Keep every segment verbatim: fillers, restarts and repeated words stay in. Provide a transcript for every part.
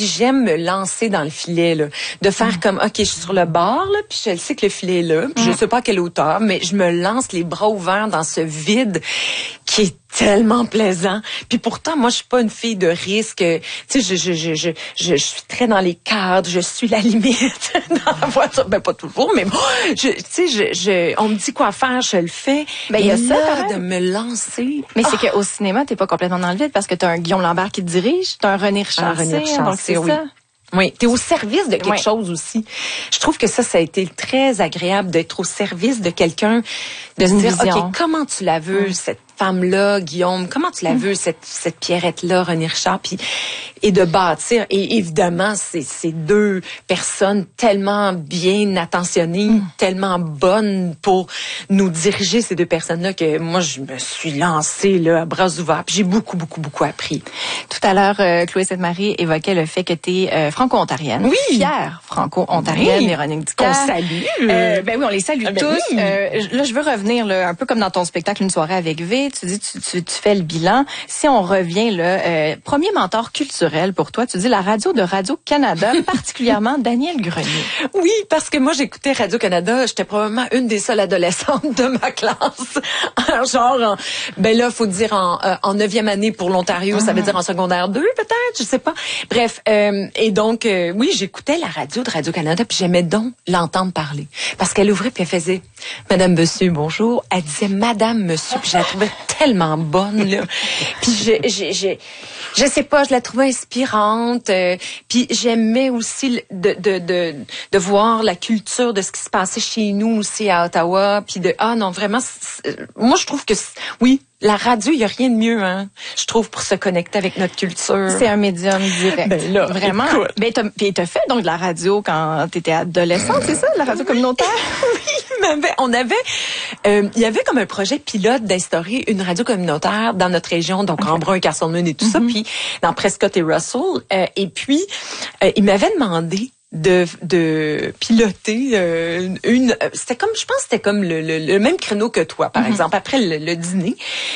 puis j'aime me lancer dans le filet, là, de faire mm. comme, OK, je suis sur le bord, là, puis je sais que le filet est là, puis mm. je sais pas à quelle hauteur, mais je me lance les bras ouverts dans ce vide qui est tellement plaisant. Puis pourtant, moi, je suis pas une fille de risque. Tu sais, je, je, je, je, je, je suis très dans les cadres, je suis la limite dans la voiture. Ben, pas toujours, mais bon, je, tu sais, je, je, on me dit quoi faire, je le fais. Ben, il y a ça, là, de me lancer. Mais c'est oh. qu'au cinéma, t'es pas complètement dans le vide parce que t'as un Guillaume Lambert qui te dirige, t'as un René Richard. Un René Richard, donc c'est oui. ça. Oui, t'es au service de quelque oui. chose aussi. Je trouve que ça, ça a été très agréable d'être au service de quelqu'un, de se dire, vision. OK, comment tu la veux, mm. cette femme-là, Guillaume, comment tu la mm. veux, cette, cette Pierrette-là, René Richard, puis, et de bâtir. Et évidemment, c'est ces deux personnes tellement bien attentionnées, mm. tellement bonnes pour nous diriger, ces deux personnes-là, que moi, je me suis lancée là, à bras ouverts. Puis j'ai beaucoup, beaucoup, beaucoup appris. Tout à l'heure, euh, Chloé Sainte-Marie évoquait le fait que t'es euh, franco-ontarienne. Oui. Fière franco-ontarienne, oui. Véronique Dicker. On salue. Euh, ben oui, on les salue ah, ben tous. Oui. Euh, là, je veux revenir là, un peu comme dans ton spectacle Une soirée avec V. Tu dis, tu, tu, tu fais le bilan. Si on revient, là, euh, premier mentor culturel pour toi, tu dis la radio de Radio-Canada, particulièrement Daniel Grenier. Oui, parce que moi, j'écoutais Radio-Canada. J'étais probablement une des seules adolescentes de ma classe. Genre, en, ben là, faut dire en, euh, en neuvième année pour l'Ontario, mm-hmm. ça veut dire en secondaire deux, peut-être, je sais pas. Bref, euh, et donc, euh, oui, j'écoutais la radio de Radio-Canada, puis j'aimais donc l'entendre parler. Parce qu'elle ouvrait, puis elle faisait « Madame, Monsieur, bonjour ». Elle disait « Madame, Monsieur », puis je la trouvais tellement bonne, là. Puis je, je, je, je sais pas, je la trouvais inspirante. Euh, puis j'aimais aussi de, de, de, de voir la culture de ce qui se passait chez nous aussi à Ottawa. Puis de, ah non, vraiment, moi je trouve que, oui, la radio, il y a rien de mieux, hein. Je trouve, pour se connecter avec notre culture. C'est un médium direct. Ben là, vraiment. Écoute. Ben t'as, puis t'as fait donc de la radio quand t'étais adolescente, c'est ça, de la radio communautaire? Oui, mais on avait, euh, il y avait comme un projet pilote d'instaurer une radio communautaire dans notre région, donc okay. Embrun, Carson-Moon et tout mm-hmm. ça, puis dans Prescott et Russell. Euh, et puis, euh, il m'avait demandé de de piloter euh, une c'était comme je pense c'était comme le, le, le même créneau que toi par mm-hmm. exemple après le, le dîner.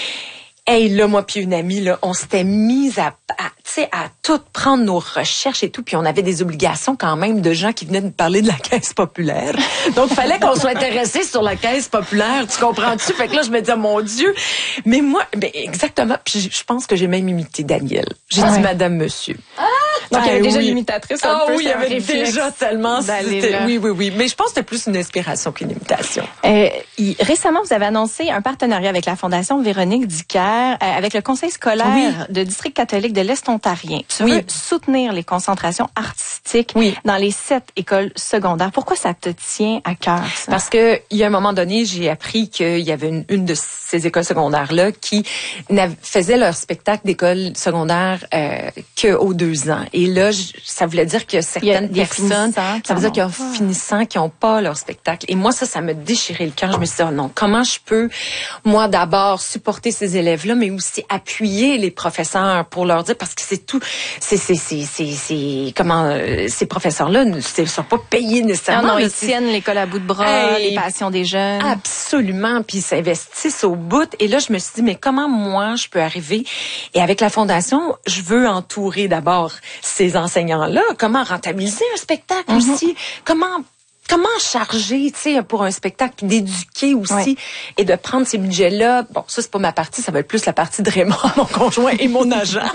Hey, là, moi puis une amie, là, on s'était mis à, à tu sais, à tout prendre nos recherches et tout, puis on avait des obligations quand même de gens qui venaient nous parler de la Caisse populaire. Donc, il fallait qu'on soit intéressés sur la Caisse populaire, tu comprends-tu? Fait que là, je me disais, mon Dieu. Mais moi, ben, exactement, puis je pense que j'ai même imité Daniel. J'ai ah dit, ouais. Madame, Monsieur. Ah! Donc, il y avait ah, déjà oui. l'imitatrice un ah, peu. oui, il y avait déjà tellement... Oui, oui, oui. Mais je pense que c'était plus une inspiration qu'une imitation. Euh, il, récemment, vous avez annoncé un partenariat avec la Fondation Véronique Dicker, euh, avec le Conseil scolaire oui. de district catholique de l'Est ontarien. Tu oui. veux soutenir les concentrations artistiques oui. dans les sept écoles secondaires. Pourquoi ça te tient à cœur, ça? Parce que il y a un moment donné, j'ai appris qu'il y avait une, une de ces écoles secondaires-là qui faisait leur spectacle d'école secondaire euh, qu'aux deux ans. Et là, je, ça voulait dire que certaines personnes, ça veut dire qu'il y a finissants qui n'ont pas leur spectacle. Et moi, ça, ça me déchirait le cœur. Je me suis dit, oh non, comment je peux, moi, d'abord, supporter ces élèves-là, mais aussi appuyer les professeurs pour leur dire, parce que c'est tout, c'est, c'est, c'est, c'est, c'est comment, euh, ces professeurs-là ne sont pas payés nécessairement. Non, non, là, ils tiennent l'école à bout de bras, hey, les passions des jeunes. Absolument, puis ils s'investissent au bout. Et là, je me suis dit, mais comment moi, je peux arriver? Et avec la Fondation, je veux entourer d'abord ces enseignants-là. Comment rentabiliser un spectacle mm-hmm. aussi? Comment Comment charger, tu sais, pour un spectacle, puis d'éduquer aussi oui. et de prendre ces budgets-là. Bon, ça, c'est pas ma partie, ça va être plus la partie de Raymond, mon conjoint et mon agent.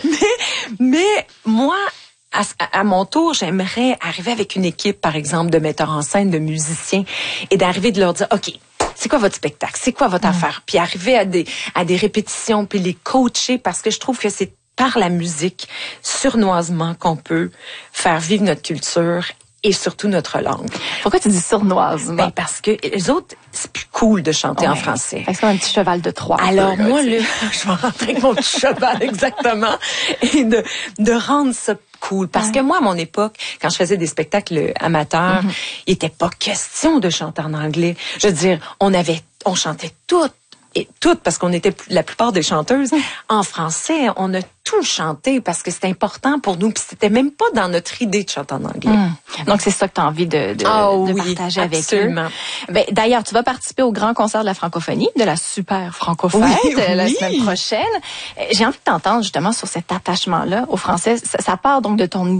mais, mais moi, à, à mon tour, j'aimerais arriver avec une équipe, par exemple, de metteurs en scène, de musiciens, et d'arriver de leur dire, OK, c'est quoi votre spectacle? C'est quoi votre mmh. affaire? Puis arriver à des, à des répétitions, puis les coacher, parce que je trouve que c'est par la musique, sournoisement, qu'on peut faire vivre notre culture et surtout notre langue. Pourquoi tu dis sournoisement? Ben parce que les autres, c'est plus cool de chanter ouais. en français. C'est comme un petit cheval de Troie. Alors peu, moi, là, je vais rentrer avec mon petit cheval, exactement, et de, de rendre ça cool. Parce ouais. que moi, à mon époque, quand je faisais des spectacles amateurs, mm-hmm. il n'était pas question de chanter en anglais. Je veux dire, on avait, on chantait toutes. Et toutes, parce qu'on était la plupart des chanteuses en français, on a tout chanté parce que c'était important pour nous, puis c'était même pas dans notre idée de chanter en anglais. Mmh. Donc c'est ça que tu as envie de, de, oh, de oui, partager absolument. avec eux. Ben, d'ailleurs, tu vas participer au grand concert de la francophonie, de la super francofête, oui, oui. la semaine prochaine. J'ai envie de t'entendre justement sur cet attachement-là au français. Ça, ça part donc de ton